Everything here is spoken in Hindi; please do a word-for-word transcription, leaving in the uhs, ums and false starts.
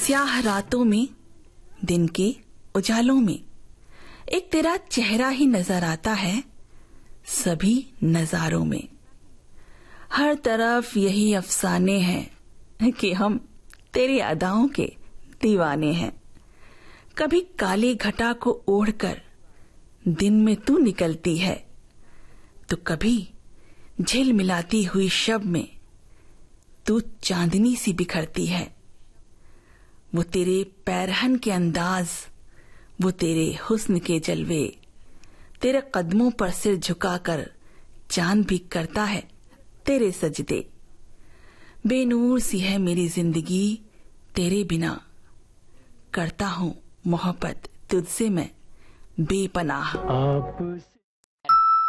स्याह रातों में, दिन के उजालों में एक तेरा चेहरा ही नजर आता है सभी नजारों में। हर तरफ यही अफसाने हैं कि हम तेरी अदाओं के दीवाने हैं। कभी काली घटा को ओढ़कर दिन में तू निकलती है, तो कभी झिलमिलाती हुई शब में तू चांदनी सी बिखरती है। वो तेरे पैरहन के अंदाज, वो तेरे हुस्न के जलवे, तेरे कदमों पर सिर झुकाकर चांद भी करता है तेरे सजदे। बेनूर सी है मेरी जिंदगी तेरे बिना, करता हूँ मोहब्बत तुझसे मैं बेपनाह।